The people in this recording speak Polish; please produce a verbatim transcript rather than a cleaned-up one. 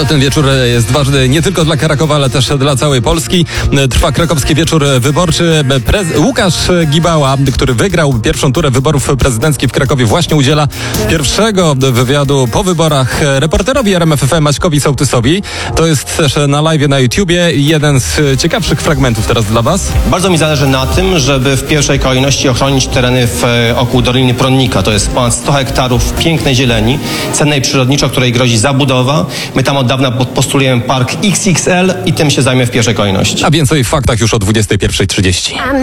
Ale ten wieczór jest ważny nie tylko dla Krakowa, ale też dla całej Polski. Trwa krakowski wieczór wyborczy. Prez- Łukasz Gibała, który wygrał pierwszą turę wyborów prezydenckich w Krakowie, właśnie udziela pierwszego wywiadu po wyborach reporterowi R M F F M Maćkowi Sołtysowi. To jest też na live na YouTubie. Jeden z ciekawszych fragmentów teraz dla Was. Bardzo mi zależy na tym, żeby w pierwszej kolejności ochronić tereny w około Doliny Pronnika. To jest ponad sto hektarów pięknej zieleni, cennej przyrodniczo, której grozi zabudowa. My tam od dawna postulujemy park X X L i tym się zajmę w pierwszej kolejności. A więcej w faktach już o dwudziestej pierwszej trzydzieści.